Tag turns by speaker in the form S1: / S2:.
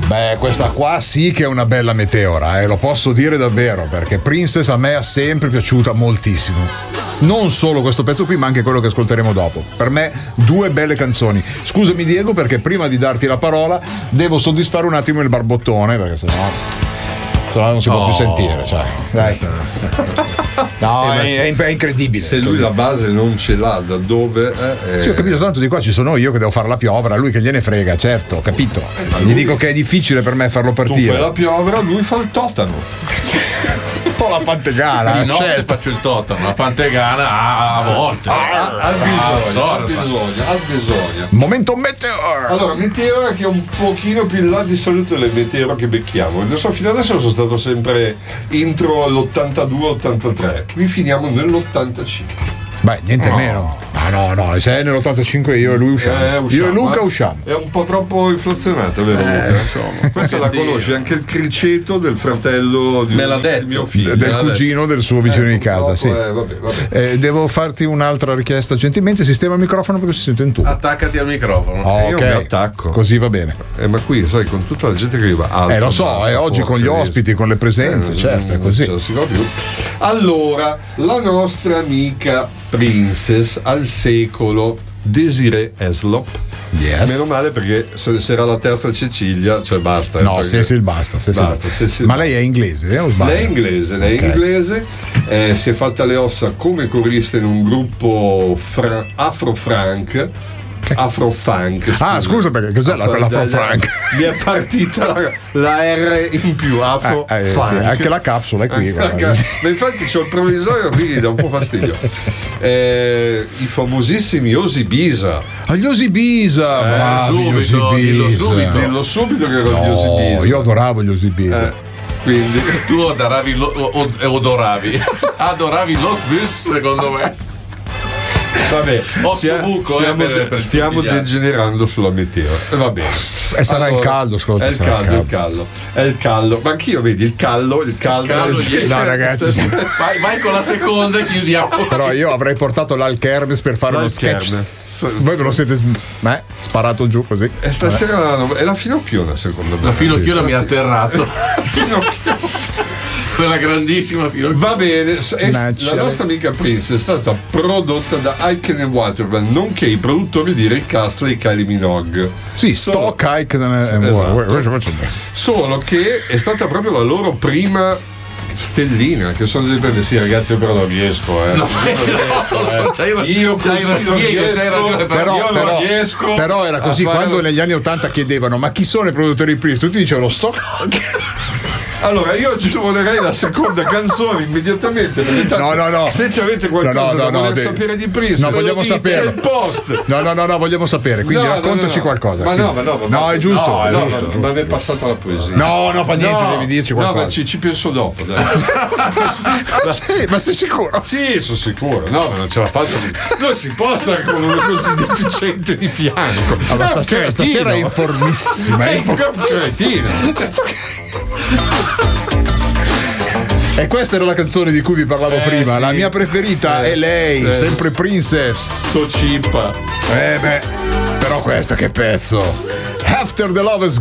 S1: Beh, questa qua sì che è una bella meteora, lo posso dire davvero, perché Princess a me è sempre piaciuta moltissimo. Non solo questo pezzo qui, ma anche quello che ascolteremo dopo. Per me, due belle canzoni. Scusami Diego, perché prima di darti la parola devo soddisfare un attimo il barbottone, perché sennò non si può più sentire, cioè. Dai. No, è incredibile.
S2: Se lui la base non ce l'ha, da dove?
S1: Sì, ho capito, tanto di qua ci sono io che devo fare la piovra, lui che gliene frega, certo, ho capito. Gli dico che è difficile per me farlo partire.
S2: Tu fai la piovra, lui fa il totano.
S1: Un po' la pantegana.
S3: Di notte faccio il totano, la pantegana a volte.
S2: Ha bisogno.
S1: Momento meteor.
S2: Allora, meteora che è un pochino più in là di solito delle meteore che becchiamo. Non so, fino adesso sono stato sempre intro all'82-83. Qui finiamo nell'85.
S1: Beh, niente meno. No, se è nell'85 io e lui usciamo. Io e Luca usciamo.
S2: È un po' troppo inflazionata, vero Luca? Insomma. Questa la conosci, anche il criceto del fratello di mio figlio.
S1: Del cugino del suo vicino di casa, sì.
S2: Vabbè.
S1: Devo farti un'altra richiesta, gentilmente sistema il microfono perché si sente in tubo.
S3: Attaccati al microfono.
S2: Io mi attacco.
S1: Così va bene.
S2: Ma qui, sai, con tutta la gente che arriva alza,
S1: lo so, oggi con gli ospiti, con le presenze, certo, è così.
S2: Non si va più. Allora, la nostra amica Princess al secolo, Desiree Heslop.
S1: Yes.
S2: Meno male, perché se era la terza Cecilia, cioè basta.
S1: No, basta. Ma lei è inglese o sbaglio?
S2: Lei è inglese, si è fatta le ossa come corista in un gruppo afro-funk.
S1: Scusa, perché cos'è l'afro-funk?
S2: Mi è partita la R in più, afro-funk.
S1: Sì, anche la capsula è qui.
S2: Ma infatti c'ho il provvisorio, quindi dà un po' fastidio. I famosissimi Osibisa.
S1: Gli Osibisa, bravi,
S3: dillo subito.
S2: Dillo subito che erano gli Osibisa.
S1: Io adoravo gli Osibisa.
S2: Quindi
S3: tu adoravi lo bus, secondo me.
S2: Vabbè, stiamo degenerando sulla meteora. Va bene.
S1: E sarà il caldo, ascolta.
S2: È il caldo. Ma anch'io vedi il caldo.
S1: No, ragazzi.
S3: Vai con la seconda e chiudiamo.
S1: Però io avrei portato l'Alkermes per fare uno sketch. Voi ve lo siete sparato giù così.
S2: E stasera è la finocchiona, secondo me.
S3: La finocchiona mi ha atterrato. Quella grandissima finocchiona.
S2: Va bene, la nostra amica Prince è stata prodotta da Aiken e Waterman, nonché i produttori di Rick Astley e Kylie Minogue.
S1: Sì, Stock, Aiken e Waterman.
S2: Solo che è stata proprio la loro prima stellina, che sono delle sì ragazzi, però non riesco
S1: però era così quando negli anni 80 chiedevano ma chi sono i produttori di Prince, tutti dicevano Stock.
S2: Allora io ci volerei la seconda canzone immediatamente,
S1: no,
S2: se ci avete qualcosa da voler sapere di Prince,
S1: no, vogliamo sapere,
S2: c'è il post.
S1: No, vogliamo sapere, quindi raccontaci qualcosa.
S2: Ma
S1: no, è giusto.
S2: Ma mi è passata la poesia.
S1: No, fa niente, devi dirci qualcosa.
S2: No, ma ci penso dopo, dai.
S1: Ma sei sicuro?
S2: Sì, sono sicuro. No, ma non ce la faccio. Non si può stare con uno così deficiente di fianco.
S1: Ma stasera è informissima.
S2: È un cretino.
S1: E questa era la canzone di cui vi parlavo prima.
S2: Sì.
S1: La mia preferita è lei, sempre Princess.
S2: Sto cippa.
S1: Però questa che pezzo. After the Love is